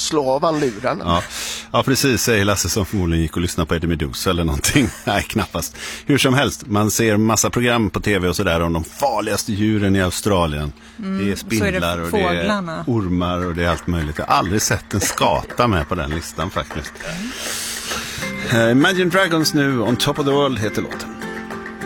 slå av han luren. Ja, precis, säger Lasse som förmodligen gick och lyssnade på Eddie Meduza eller någonting. Nej, knappast. Hur som helst, man ser massa program på tv och sådär om de farligaste djuren i Australien. Det är spindlar och det är ormar och det är allt möjligt. Jag har aldrig sett en skata med på den listan faktiskt. Imagine Dragons nu, On Top of the World heter låten.